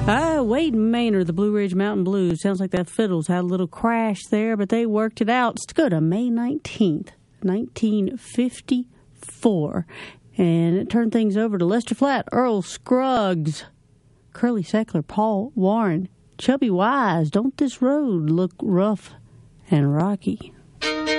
Wade Maynard, the Blue Ridge Mountain Blues. Sounds like that Fiddles had a little crash there, but they worked it out. Let's go to May 19th, 1954. And it turned things over to Lester Flatt, Earl Scruggs, Curly Sackler, Paul Warren, Chubby Wise. Don't this road look rough and rocky?